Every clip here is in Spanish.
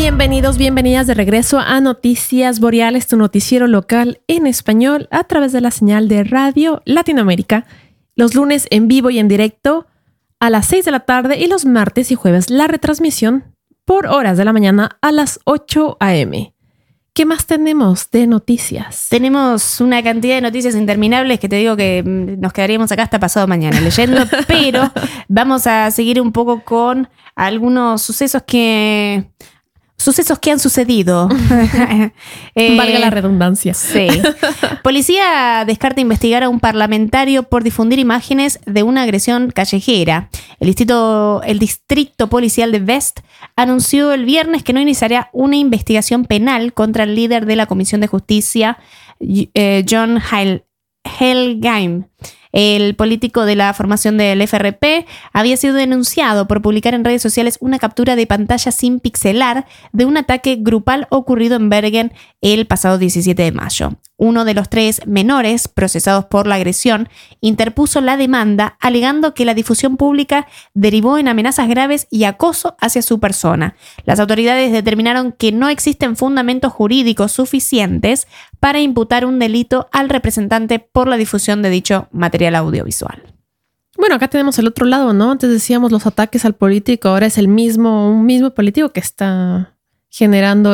Bienvenidas de regreso a Noticias Boreales, tu noticiero local en español a través de la señal de Radio Latinoamérica. Los lunes en vivo y en directo a las 6 de la tarde y los martes y jueves la retransmisión por horas de la mañana a las 8 a.m. ¿Qué más tenemos de noticias? Tenemos una cantidad de noticias interminables que te digo que nos quedaríamos acá hasta pasado mañana leyendo, pero vamos a seguir un poco con algunos sucesos que han sucedido. Valga la redundancia. Sí. Policía descarta investigar a un parlamentario por difundir imágenes de una agresión callejera. El distrito policial de West anunció el viernes que no iniciará una investigación penal contra el líder de la Comisión de Justicia, John Helgheim. El político de la formación del FRP había sido denunciado por publicar en redes sociales una captura de pantalla sin pixelar de un ataque grupal ocurrido en Bergen el pasado 17 de mayo. Uno de los 3 menores procesados por la agresión interpuso la demanda alegando que la difusión pública derivó en amenazas graves y acoso hacia su persona. Las autoridades determinaron que no existen fundamentos jurídicos suficientes para imputar un delito al representante por la difusión de dicho material audiovisual. Bueno, acá tenemos el otro lado, ¿no? Antes decíamos los ataques al político, ahora es un mismo político que está generando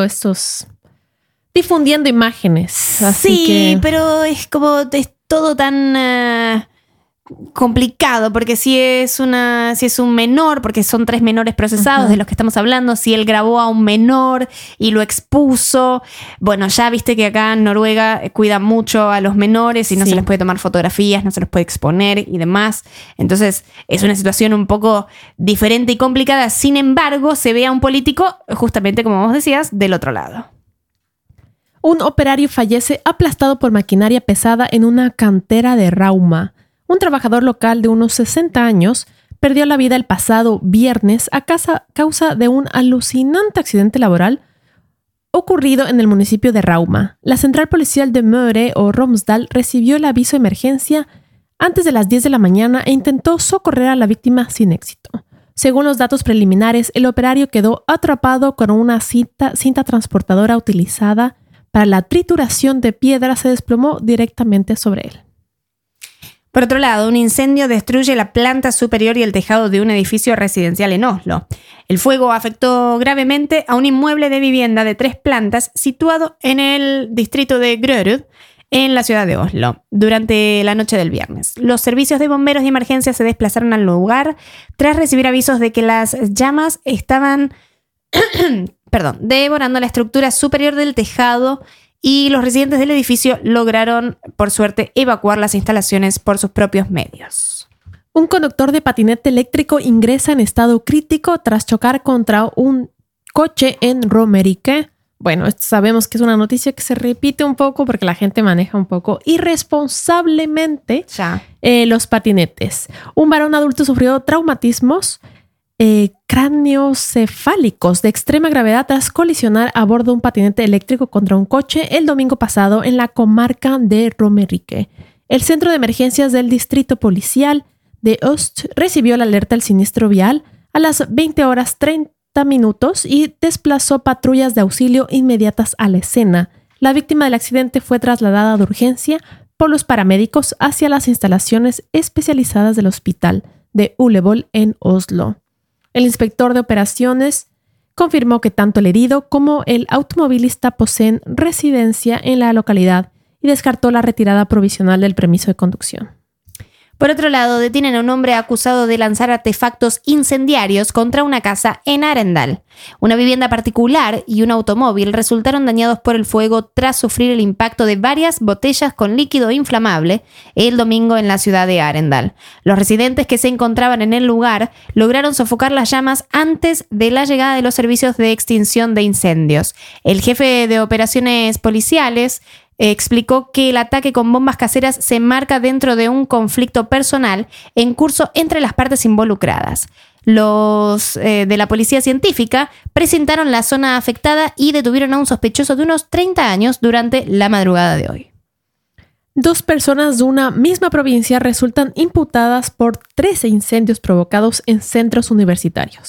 difundiendo imágenes. Así sí, que... pero es todo tan complicado, porque si es un menor, porque son 3 menores procesados de los que estamos hablando, si él grabó a un menor y lo expuso, bueno, ya viste que acá en Noruega cuidan mucho a los menores y no se les puede tomar fotografías, no se les puede exponer y demás. Entonces es una situación un poco diferente y complicada. Sin embargo, se ve a un político, justamente como vos decías, del otro lado. Un operario fallece aplastado por maquinaria pesada en una cantera de Rauma. Un trabajador local de unos 60 años perdió la vida el pasado viernes a causa de un alucinante accidente laboral ocurrido en el municipio de Rauma. La central policial de Møre o Romsdal recibió el aviso de emergencia antes de las 10 de la mañana e intentó socorrer a la víctima sin éxito. Según los datos preliminares, el operario quedó atrapado con una cinta transportadora utilizada para la trituración de piedra. Se desplomó directamente sobre él. Por otro lado, un incendio destruye la planta superior y el tejado de un edificio residencial en Oslo. El fuego afectó gravemente a un inmueble de vivienda de 3 plantas situado en el distrito de Grorud, en la ciudad de Oslo, durante la noche del viernes. Los servicios de bomberos de emergencia se desplazaron al lugar tras recibir avisos de que las llamas estaban devorando la estructura superior del tejado, y los residentes del edificio lograron, por suerte, evacuar las instalaciones por sus propios medios. Un conductor de patinete eléctrico ingresa en estado crítico tras chocar contra un coche en Romerike. Bueno, esto sabemos que es una noticia que se repite un poco porque la gente maneja un poco irresponsablemente los patinetes. Un varón adulto sufrió traumatismos craneoencefálicos de extrema gravedad tras colisionar a bordo de un patinete eléctrico contra un coche el domingo pasado en la comarca de Romerike. El centro de emergencias del distrito policial de Øst recibió la alerta del siniestro vial a las 20:30 y desplazó patrullas de auxilio inmediatas a la escena. La víctima del accidente fue trasladada de urgencia por los paramédicos hacia las instalaciones especializadas del hospital de Ullevål en Oslo. El inspector de operaciones confirmó que tanto el herido como el automovilista poseen residencia en la localidad y descartó la retirada provisional del permiso de conducción. Por otro lado, detienen a un hombre acusado de lanzar artefactos incendiarios contra una casa en Arendal. Una vivienda particular y un automóvil resultaron dañados por el fuego tras sufrir el impacto de varias botellas con líquido inflamable el domingo en la ciudad de Arendal. Los residentes que se encontraban en el lugar lograron sofocar las llamas antes de la llegada de los servicios de extinción de incendios. El jefe de operaciones policiales explicó que el ataque con bombas caseras se enmarca dentro de un conflicto personal en curso entre las partes involucradas. Los de la policía científica presentaron la zona afectada y detuvieron a un sospechoso de unos 30 años durante la madrugada de hoy. 2 personas de una misma provincia resultan imputadas por 13 incendios provocados en centros universitarios.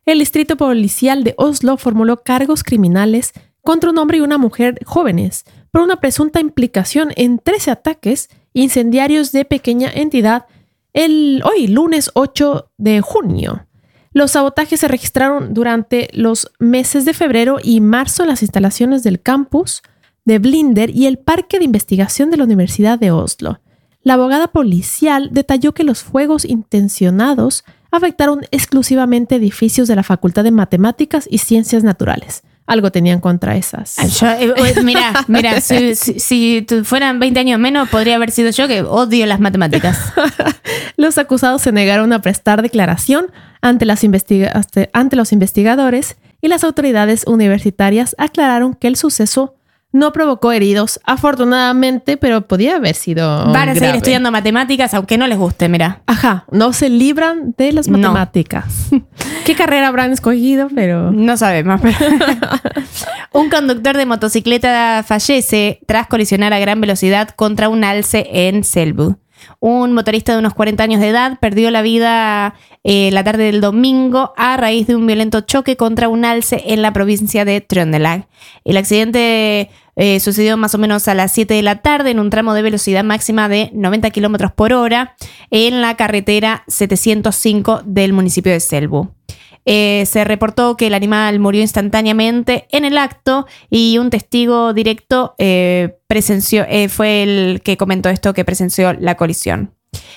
el distrito policial de Oslo formuló cargos criminales contra un hombre y una mujer jóvenes por una presunta implicación en 13 ataques incendiarios de pequeña entidad hoy, lunes 8 de junio. Los sabotajes se registraron durante los meses de febrero y marzo en las instalaciones del campus de Blinder y el parque de investigación de la Universidad de Oslo. La abogada policial detalló que los fuegos intencionados afectaron exclusivamente edificios de la Facultad de Matemáticas y Ciencias Naturales. Algo tenían contra esas. Mira, si fueran 20 años menos, podría haber sido yo, que odio las matemáticas. Los acusados se negaron a prestar declaración ante los investigadores y las autoridades universitarias aclararon que el suceso no provocó heridos, afortunadamente, pero podía haber sido Van a seguir grave. estudiando matemáticas, aunque no les guste, mira. Ajá, no se libran de las matemáticas. No. ¿Qué carrera habrán escogido? Pero no sabemos. Un conductor de motocicleta fallece tras colisionar a gran velocidad contra un alce en Selbu. Un motorista de unos 40 años de edad perdió la vida la tarde del domingo a raíz de un violento choque contra un alce en la provincia de Trøndelag. El accidente sucedió más o menos a las 7 de la tarde en un tramo de velocidad máxima de 90 km por hora en la carretera 705 del municipio de Selbu. Se reportó que el animal murió instantáneamente en el acto y un testigo directo presenció, fue el que comentó esto, que presenció la colisión.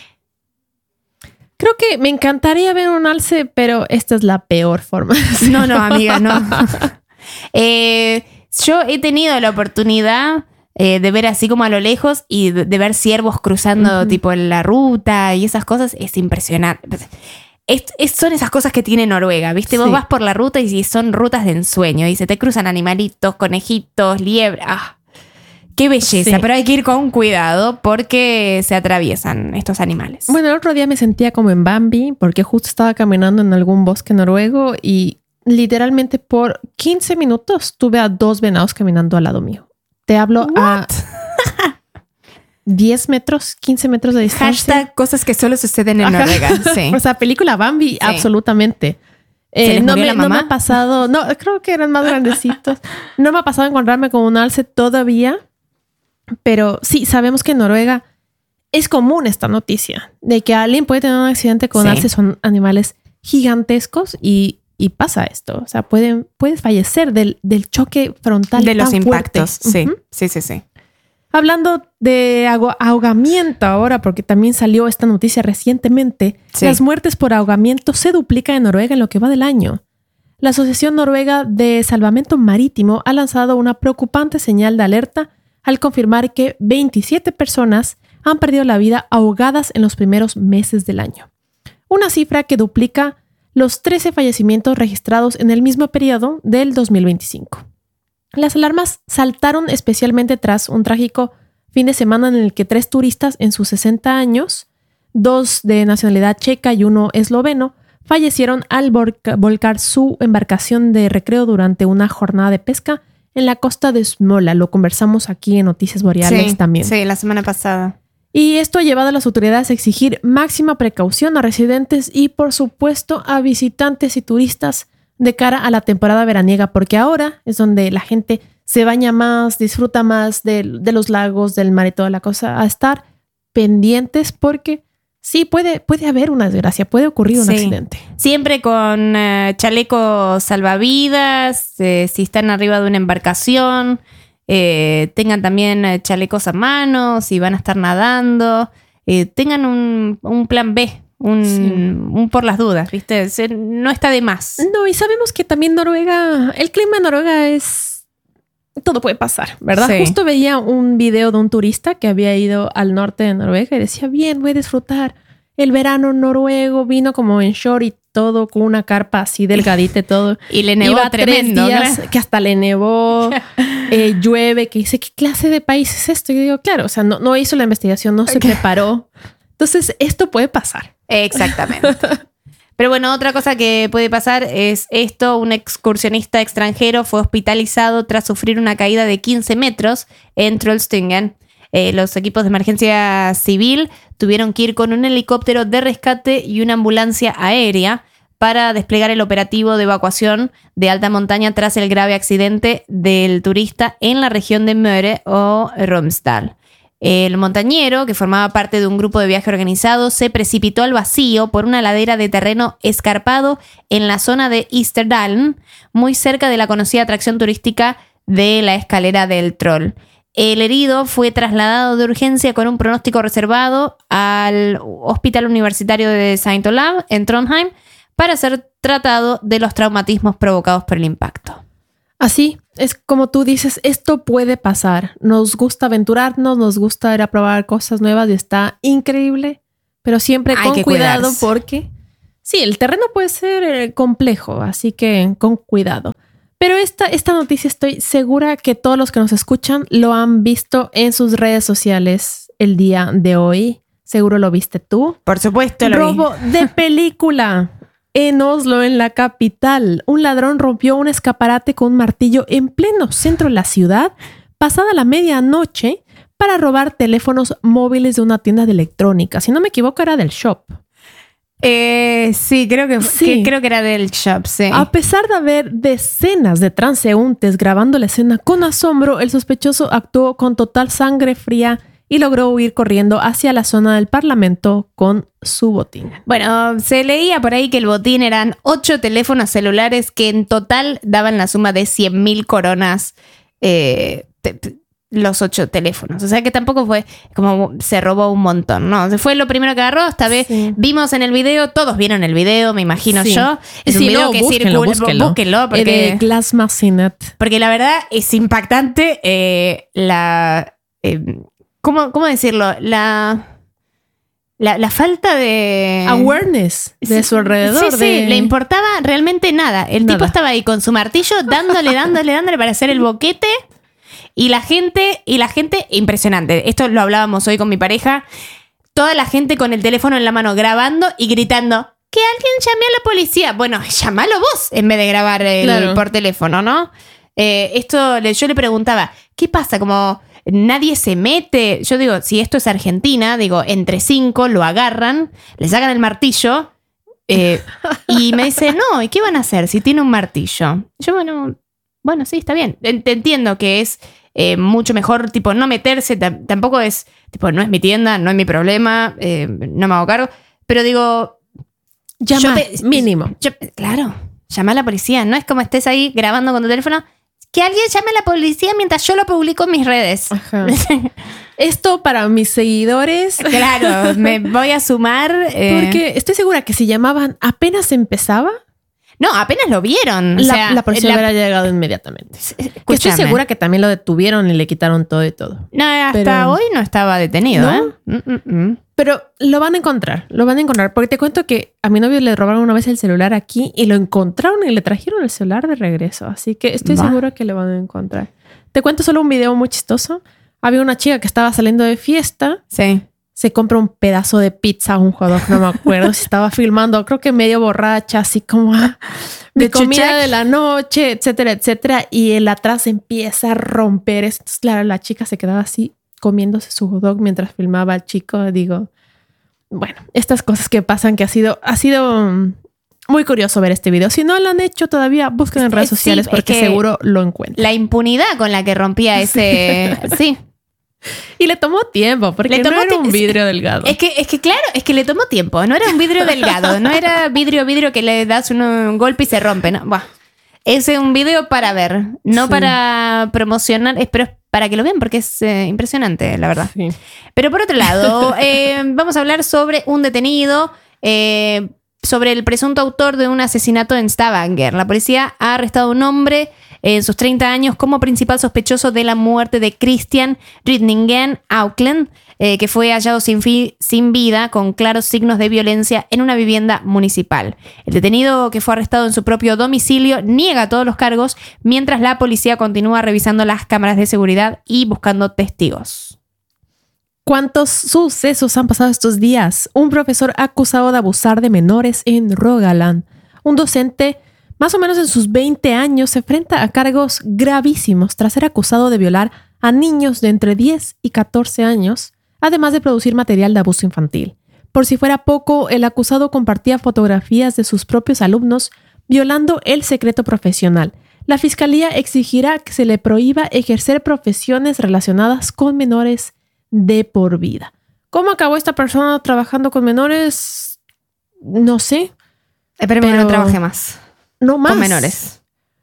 Creo que me encantaría ver un alce, pero esta es la peor forma. No, amiga, no. Yo he tenido la oportunidad de ver así como a lo lejos y de ver ciervos cruzando tipo en la ruta y esas cosas. Es impresionante. Son esas cosas que tiene Noruega, ¿viste? Vos vas por la ruta y son rutas de ensueño y se te cruzan animalitos, conejitos, liebres. ¡Ah! ¡Qué belleza! Sí. Pero hay que ir con cuidado porque se atraviesan estos animales. Bueno, el otro día me sentía como en Bambi porque justo estaba caminando en algún bosque noruego y literalmente por 15 minutos tuve a 2 venados caminando al lado mío. Te hablo a 10 metros, 15 metros de distancia. Hashtag cosas que solo suceden en Noruega. Sí. O sea, película Bambi, sí. Absolutamente. No me ha pasado, no, creo que eran más grandecitos. No me ha pasado encontrarme con un alce todavía, pero sí, sabemos que en Noruega es común esta noticia de que alguien puede tener un accidente con alces. Son animales gigantescos y pasa esto. O sea, puedes fallecer del choque frontal de los tan impactos. Fuerte. Sí. Hablando de ahogamiento ahora, porque también salió esta noticia recientemente, las muertes por ahogamiento se duplican en Noruega en lo que va del año. La Asociación Noruega de Salvamento Marítimo ha lanzado una preocupante señal de alerta al confirmar que 27 personas han perdido la vida ahogadas en los primeros meses del año. Una cifra que duplica los 13 fallecimientos registrados en el mismo periodo del 2025. Las alarmas saltaron especialmente tras un trágico fin de semana en el que 3 turistas en sus 60 años, 2 de nacionalidad checa y 1 esloveno, fallecieron al volcar su embarcación de recreo durante una jornada de pesca en la costa de Smola. Lo conversamos aquí en Noticias Boreales también. Sí, la semana pasada. Y esto ha llevado a las autoridades a exigir máxima precaución a residentes y, por supuesto, a visitantes y turistas de cara a la temporada veraniega, porque ahora es donde la gente se baña más, disfruta más de los lagos, del mar y toda la cosa, a estar pendientes porque sí, puede haber una desgracia, puede ocurrir un accidente. Siempre con chalecos salvavidas, si están arriba de una embarcación, tengan también chalecos a mano, si van a estar nadando, tengan un plan B. Un por las dudas, ¿viste? No está de más. No, y sabemos que también Noruega, el clima en Noruega es... Todo puede pasar, ¿verdad? Sí. Justo veía un video de un turista que había ido al norte de Noruega y decía, bien, voy a disfrutar el verano noruego, vino como en short y todo, con una carpa así delgadita y todo. Y le nevó tremendo. 3 días, que hasta le nevó, llueve, que dice, ¿qué clase de país es esto? Y yo digo, claro, o sea, no hizo la investigación, no se preparó. Entonces, esto puede pasar. Exactamente. Pero bueno, otra cosa que puede pasar es esto. Un excursionista extranjero fue hospitalizado tras sufrir una caída de 15 metros en Trollstingen. Los equipos de emergencia civil tuvieron que ir con un helicóptero de rescate y una ambulancia aérea para desplegar el operativo de evacuación de alta montaña tras el grave accidente del turista en la región de Møre o Romsdal. El montañero, que formaba parte de un grupo de viaje organizado, se precipitó al vacío por una ladera de terreno escarpado en la zona de Isterdalen, muy cerca de la conocida atracción turística de la escalera del Troll. El herido fue trasladado de urgencia con un pronóstico reservado al Hospital Universitario de St. Olav en Trondheim para ser tratado de los traumatismos provocados por el impacto. Así es como tú dices, esto puede pasar. Nos gusta aventurarnos, nos gusta ir a probar cosas nuevas y está increíble, pero siempre con cuidado cuidarse. Porque sí, el terreno puede ser complejo, así que con cuidado. Pero esta noticia estoy segura que todos los que nos escuchan lo han visto en sus redes sociales el día de hoy. Seguro lo viste tú. Por supuesto lo vi. Robo de película. En Oslo, en la capital, un ladrón rompió un escaparate con un martillo en pleno centro de la ciudad, pasada la medianoche, para robar teléfonos móviles de una tienda de electrónica. Si no me equivoco, era del Shop. Sí, creo que era del Shop, sí. A pesar de haber decenas de transeúntes grabando la escena con asombro, el sospechoso actuó con total sangre fría y logró huir corriendo hacia la zona del Parlamento con su botín. Bueno, se leía por ahí que el botín eran 8 teléfonos celulares que en total daban la suma de 100.000 coronas, los 8 teléfonos. O sea que tampoco fue como se robó un montón, ¿no? Fue lo primero que agarró. Esta vez vimos en el video, todos vieron el video, me imagino yo. Es un video que circula. Búsquenlo. Porque Glass Massinet. Porque la verdad es impactante ¿Cómo decirlo? La falta de awareness de su alrededor. Sí, le importaba realmente nada. El tipo estaba ahí con su martillo dándole para hacer el boquete. Y la gente, impresionante. Esto lo hablábamos hoy con mi pareja. Toda la gente con el teléfono en la mano grabando y gritando que alguien llame a la policía. Bueno, llámalo vos en vez de grabar por teléfono, ¿no? Yo le preguntaba, ¿qué pasa? Como nadie se mete. Yo digo, si esto es Argentina, digo, entre 5 lo agarran, le sacan el martillo y me dice, no, ¿y qué van a hacer si tiene un martillo? Yo, bueno, sí, está bien. Te entiendo que es mucho mejor, tipo, no meterse, tampoco es, tipo, no es mi tienda, no es mi problema, no me hago cargo. Pero digo, mínimo. Claro, llama a la policía. No es como estés ahí grabando con tu teléfono. Que alguien llame a la policía mientras yo lo publico en mis redes. Ajá. Esto para mis seguidores. Claro, me voy a sumar. Porque estoy segura que si llamaban apenas empezaba. No, apenas lo vieron. La policía hubiera llegado inmediatamente. Estoy segura que también lo detuvieron y le quitaron todo y todo. No, hasta hoy no estaba detenido, ¿no? Pero lo van a encontrar. Porque te cuento que a mi novio le robaron una vez el celular aquí y lo encontraron y le trajeron el celular de regreso. Así que estoy segura que lo van a encontrar. Te cuento solo un video muy chistoso. Había una chica que estaba saliendo de fiesta. Sí. Se compra un pedazo de pizza, un hot dog, no me acuerdo si estaba filmando, creo que medio borracha, así como de comida de la noche, etcétera, etcétera. Y el atrás empieza a romper. Entonces, claro, la chica se quedaba así comiéndose su hot dog mientras filmaba al chico. Digo, bueno, estas cosas que pasan, que ha sido muy curioso ver este video. Si no lo han hecho todavía, busquen en redes sociales porque seguro lo encuentran. La impunidad con la que rompía ese... Sí. Y le tomó tiempo, porque no era un vidrio delgado. Es que claro, es que le tomó tiempo. No era un vidrio delgado, no era vidrio que le das un golpe y se rompe. No. Buah. Es un video para ver, no para promocionar, pero para que lo vean porque es impresionante, la verdad. Sí. Pero por otro lado, vamos a hablar sobre un detenido, sobre el presunto autor de un asesinato en Stavanger. La policía ha arrestado a un hombre en sus 30 años como principal sospechoso de la muerte de Christian Rydningen Auckland, que fue hallado sin vida con claros signos de violencia en una vivienda municipal. El detenido, que fue arrestado en su propio domicilio, niega todos los cargos, mientras la policía continúa revisando las cámaras de seguridad y buscando testigos. ¿Cuántos sucesos han pasado estos días? Un profesor acusado de abusar de menores en Rogaland. Un docente más o menos en sus 20 años se enfrenta a cargos gravísimos tras ser acusado de violar a niños de entre 10 y 14 años, además de producir material de abuso infantil. Por si fuera poco, el acusado compartía fotografías de sus propios alumnos violando el secreto profesional. La fiscalía exigirá que se le prohíba ejercer profesiones relacionadas con menores de por vida. ¿Cómo acabó esta persona trabajando con menores? No sé. Esperemos que no trabaje más. No más. Con menores.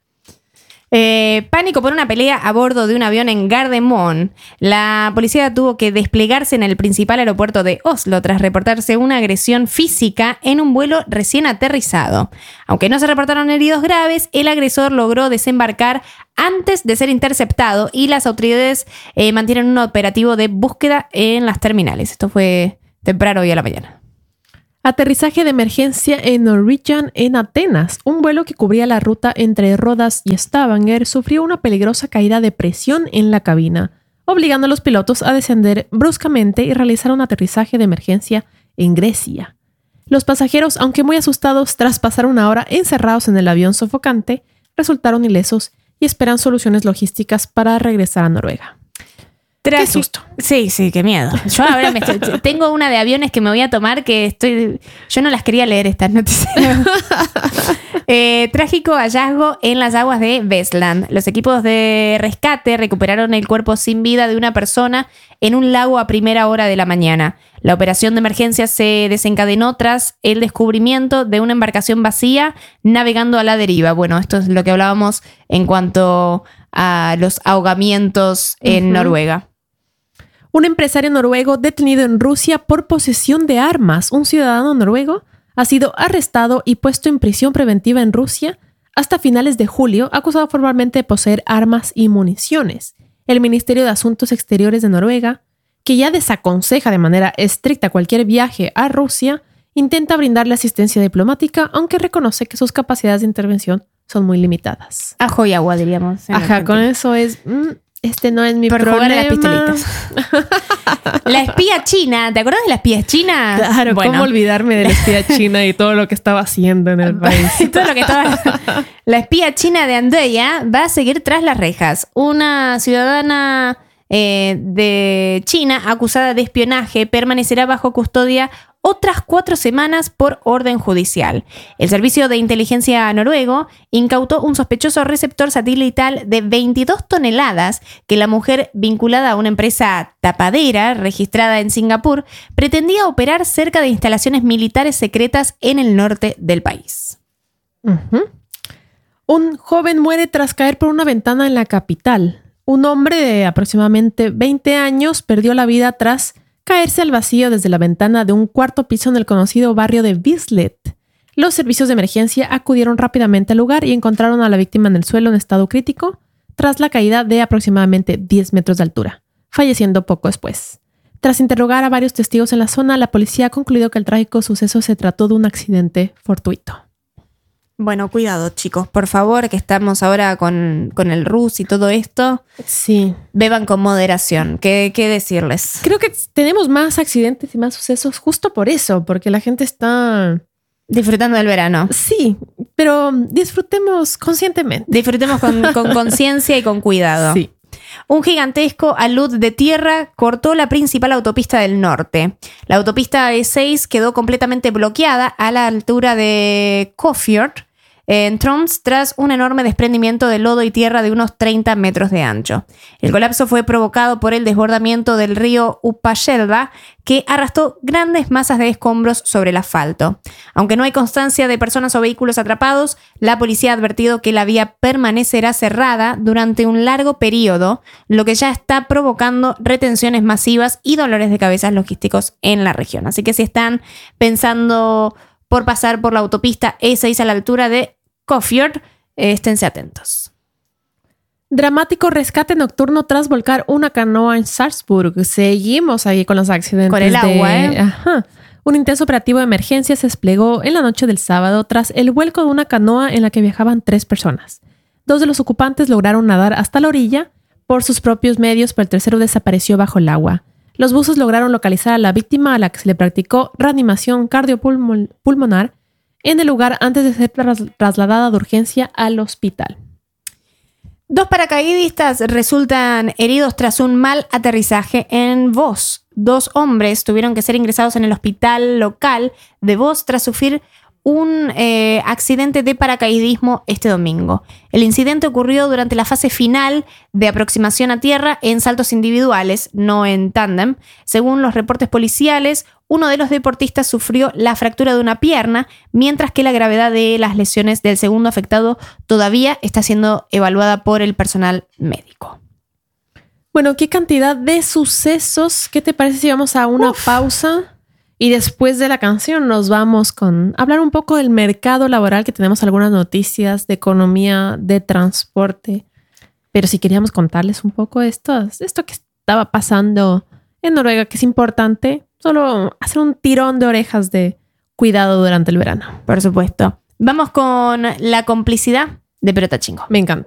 Pánico por una pelea a bordo de un avión en Gardermoen. La policía tuvo que desplegarse en el principal aeropuerto de Oslo tras reportarse una agresión física en un vuelo recién aterrizado. Aunque no se reportaron heridos graves, el agresor logró desembarcar antes de ser interceptado y las autoridades mantienen un operativo de búsqueda en las terminales. Esto fue temprano hoy a la mañana. Aterrizaje de emergencia en Norwegian en Atenas. Un vuelo que cubría la ruta entre Rodas y Stavanger sufrió una peligrosa caída de presión en la cabina, obligando a los pilotos a descender bruscamente y realizar un aterrizaje de emergencia en Grecia. Los pasajeros, aunque muy asustados tras pasar una hora encerrados en el avión sofocante, resultaron ilesos y esperan soluciones logísticas para regresar a Noruega. Qué susto. Sí, qué miedo. Yo ahora tengo una de aviones que me voy a tomar yo no las quería leer estas noticias. Trágico hallazgo en las aguas de Vestland. Los equipos de rescate recuperaron el cuerpo sin vida de una persona en un lago a primera hora de la mañana. La operación de emergencia se desencadenó tras el descubrimiento de una embarcación vacía navegando a la deriva. Bueno, esto es lo que hablábamos en cuanto a los ahogamientos en Noruega. Un empresario noruego detenido en Rusia por posesión de armas. Un ciudadano noruego ha sido arrestado y puesto en prisión preventiva en Rusia hasta finales de julio, acusado formalmente de poseer armas y municiones. El Ministerio de Asuntos Exteriores de Noruega, que ya desaconseja de manera estricta cualquier viaje a Rusia, intenta brindarle asistencia diplomática, aunque reconoce que sus capacidades de intervención son muy limitadas. Ajo y agua, diríamos. Ajá, con eso es... Este no es mi problema. Jugar a las pistolitas. La espía china. ¿Te acuerdas de la espía china? Claro, bueno. ¿Cómo olvidarme de la espía china y todo lo que estaba haciendo en el país? Todo lo que estaba... La espía china de Andoya va a seguir tras las rejas. Una ciudadana de China acusada de espionaje permanecerá bajo custodia otras 4 semanas por orden judicial. El Servicio de Inteligencia noruego incautó un sospechoso receptor satelital de 22 toneladas que la mujer, vinculada a una empresa tapadera registrada en Singapur, pretendía operar cerca de instalaciones militares secretas en el norte del país. Un joven muere tras caer por una ventana en la capital. Un hombre de aproximadamente 20 años perdió la vida tras caerse al vacío desde la ventana de un 4º piso en el conocido barrio de Bislett. Los servicios de emergencia acudieron rápidamente al lugar y encontraron a la víctima en el suelo en estado crítico tras la caída de aproximadamente 10 metros de altura, falleciendo poco después. Tras interrogar a varios testigos en la zona, la policía ha concluido que el trágico suceso se trató de un accidente fortuito. Bueno, cuidado, chicos, por favor, que estamos ahora con el RUS y todo esto. Sí. Beban con moderación. ¿Qué decirles? Creo que tenemos más accidentes y más sucesos justo por eso, porque la gente está... disfrutando del verano. Sí, pero disfrutemos conscientemente. Disfrutemos con conciencia y con cuidado. Sí. Un gigantesco alud de tierra cortó la principal autopista del norte. La autopista E6 quedó completamente bloqueada a la altura de Kåfjord, en Troms, tras un enorme desprendimiento de lodo y tierra de unos 30 metros de ancho. El colapso fue provocado por el desbordamiento del río Upasjelva, que arrastró grandes masas de escombros sobre el asfalto. Aunque no hay constancia de personas o vehículos atrapados, la policía ha advertido que la vía permanecerá cerrada durante un largo periodo, lo que ya está provocando retenciones masivas y dolores de cabeza logísticos en la región. Así que si están pensando por pasar por la autopista E6 a la altura de Kåfjord, esténse atentos. Dramático rescate nocturno tras volcar una canoa en Sarpsborg. Seguimos ahí con los accidentes. Con el agua, Ajá. Un intenso operativo de emergencia se desplegó en la noche del sábado tras el vuelco de una canoa en la que viajaban 3 personas. 2 de los ocupantes lograron nadar hasta la orilla por sus propios medios, pero el tercero desapareció bajo el agua. Los buzos lograron localizar a la víctima, a la que se le practicó reanimación cardiopulmonar en el lugar antes de ser trasladada de urgencia al hospital. 2 paracaidistas resultan heridos tras un mal aterrizaje en Voss. 2 hombres tuvieron que ser ingresados en el hospital local de Voss tras sufrir un accidente de paracaidismo este domingo. El incidente ocurrió durante la fase final de aproximación a tierra en saltos individuales, no en tándem. Según los reportes policiales, uno de los deportistas sufrió la fractura de una pierna, mientras que la gravedad de las lesiones del segundo afectado todavía está siendo evaluada por el personal médico. Bueno, qué cantidad de sucesos. ¿Qué te parece si vamos a una pausa? Y después de la canción nos vamos con hablar un poco del mercado laboral, que tenemos algunas noticias de economía, de transporte. Pero si queríamos contarles un poco esto que estaba pasando en Noruega, que es importante, solo hacer un tirón de orejas de cuidado durante el verano. Por supuesto. Vamos con La complicidad de Perota Chingo. Me encanta.